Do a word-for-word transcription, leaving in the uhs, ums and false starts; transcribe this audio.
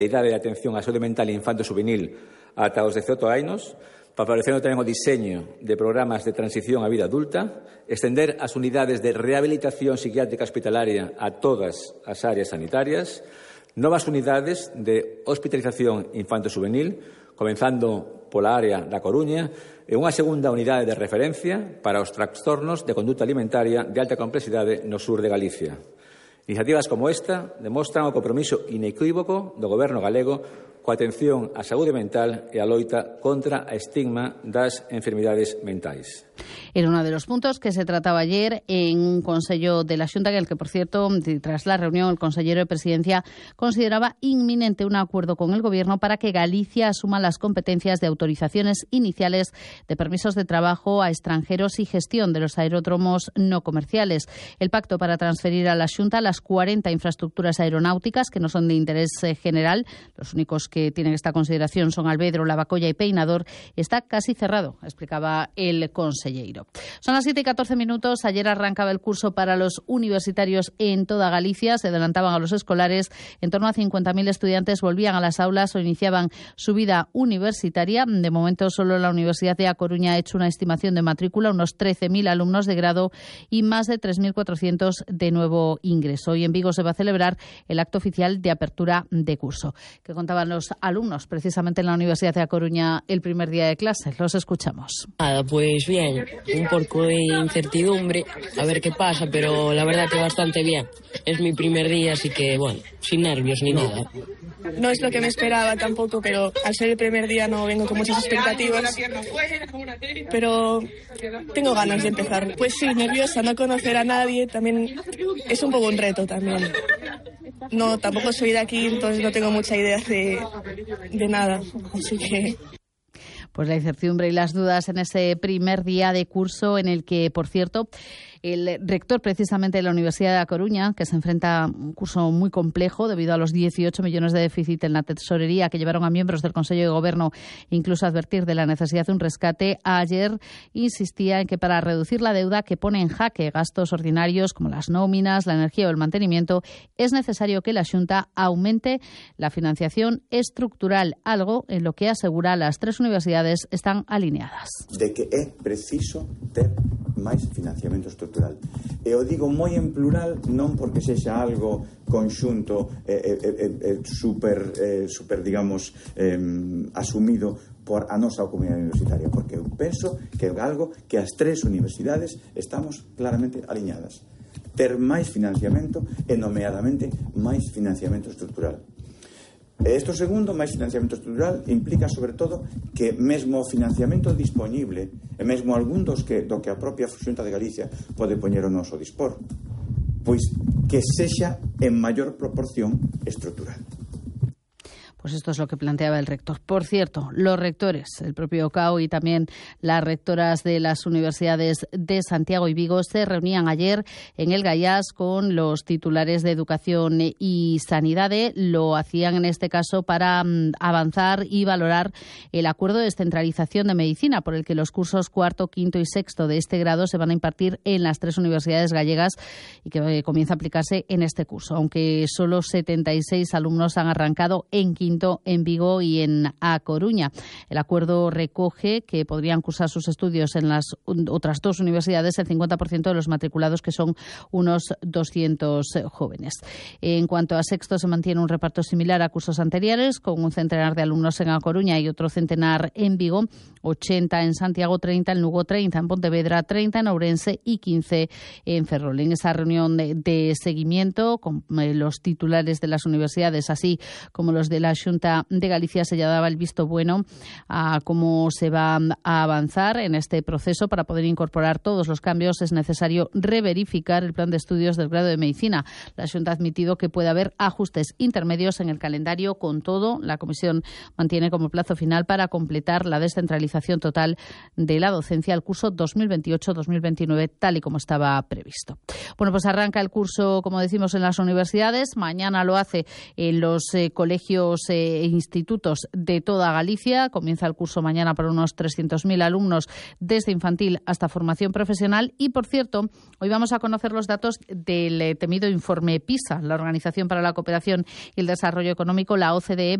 idade de atención á saúde mental e infanto-juvenil ata os dezaoito anos, favorecendo tamén o diseño de programas de transición á vida adulta, extender as unidades de rehabilitación psiquiátrica hospitalaria a todas as áreas sanitarias, novas unidades de hospitalización infanto-juvenil, comenzando pola área da Coruña, e unha segunda unidade de referencia para os trastornos de conduta alimentaria de alta complexidade no sur de Galicia. Iniciativas como esta demostran o compromiso inequívoco do Goberno galego coa atención á saúde mental e a loita contra a estigma das enfermidades mentais. Era uno de los puntos que se trataba ayer en un Consello de la Xunta, en el que, por cierto, tras la reunión, el consejero de Presidencia consideraba inminente un acuerdo con el Gobierno para que Galicia asuma las competencias de autorizaciones iniciales de permisos de trabajo a extranjeros y gestión de los aeródromos no comerciales. El pacto para transferir a la Xunta las cuarenta infraestructuras aeronáuticas que no son de interés general, los únicos que tienen esta consideración son Albedro, Lavacolla y Peinador, está casi cerrado, explicaba el consejero. Son las siete y catorce minutos. Ayer arrancaba el curso para los universitarios en toda Galicia. Se adelantaban a los escolares. En torno a cincuenta mil estudiantes volvían a las aulas o iniciaban su vida universitaria. De momento, solo la Universidad de A Coruña ha hecho una estimación de matrícula, unos trece mil alumnos de grado y más de tres mil cuatrocientos de nuevo ingreso. Hoy en Vigo se va a celebrar el acto oficial de apertura de curso. ¿Qué contaban los alumnos precisamente en la Universidad de A Coruña el primer día de clase? Los escuchamos. Nada, pues bien. Un poco de incertidumbre, a ver qué pasa, pero la verdad que bastante bien. Es mi primer día, así que, bueno, sin nervios ni nada. No es lo que me esperaba tampoco, pero al ser el primer día no vengo con muchas expectativas. Pero tengo ganas de empezar. Pues sí, nerviosa, no conocer a nadie, también es un poco un reto también. No, tampoco soy de aquí, entonces no tengo mucha idea de, de nada, así que... Pues la incertidumbre y las dudas en ese primer día de curso en el que, por cierto, el rector precisamente de la Universidad de A Coruña, que se enfrenta a un curso muy complejo debido a los dieciocho millones de déficit en la tesorería que llevaron a miembros del Consejo de Gobierno incluso a advertir de la necesidad de un rescate, ayer insistía en que para reducir la deuda que pone en jaque gastos ordinarios como las nóminas, la energía o el mantenimiento, es necesario que la Xunta aumente la financiación estructural, algo en lo que asegura las tres universidades están alineadas. De que é preciso ter máis financiamento estructural. E o digo moi en plural, non porque sexa algo conxunto eh, eh, eh, super, eh, super, digamos, eh, asumido por a nosa comunidade universitaria, porque eu penso que é algo que as tres universidades estamos claramente alineadas. Ter máis financiamento e, nomeadamente, máis financiamento estructural. Isto segundo, máis financiamento estructural, implica sobre todo que mesmo o financiamento disponible e mesmo algún dos que, do que a propia Xunta de Galicia pode poñer o noso dispor, pois que sexa en maior proporción estructural. Pues esto es lo que planteaba el rector. Por cierto, los rectores, el propio C A O y también las rectoras de las universidades de Santiago y Vigo se reunían ayer en el Gaiás con los titulares de Educación y Sanidad. Lo hacían en este caso para um, avanzar y valorar el acuerdo de descentralización de medicina por el que los cursos cuarto, quinto y sexto de este grado se van a impartir en las tres universidades gallegas y que eh, comienza a aplicarse en este curso, aunque solo setenta y seis alumnos han arrancado en quinto en Vigo y en A Coruña. El acuerdo recoge que podrían cursar sus estudios en las otras dos universidades el cincuenta por ciento de los matriculados, que son unos doscientos jóvenes. En cuanto a sexto, se mantiene un reparto similar a cursos anteriores, con un centenar de alumnos en A Coruña y otro centenar en Vigo, ochenta en Santiago, treinta en Lugo, treinta en Pontevedra, treinta en Ourense y quince en Ferrol. En esa reunión de, de seguimiento con eh, los titulares de las universidades, así como los de la Xunta de Galicia, se ya daba el visto bueno a cómo se va a avanzar en este proceso. Para poder incorporar todos los cambios es necesario reverificar el plan de estudios del grado de Medicina. La Xunta ha admitido que puede haber ajustes intermedios en el calendario. Con todo, la Comisión mantiene como plazo final para completar la descentralización total de la docencia al curso dos mil veintiocho dos mil veintinueve, tal y como estaba previsto. Bueno, pues arranca el curso, como decimos, en las universidades. Mañana lo hace en los eh, colegios e institutos de toda Galicia. Comienza el curso mañana para unos trescientos mil alumnos desde infantil hasta formación profesional. Y, por cierto, hoy vamos a conocer los datos del temido informe PISA. La Organización para la Cooperación y el Desarrollo Económico, la O C D E,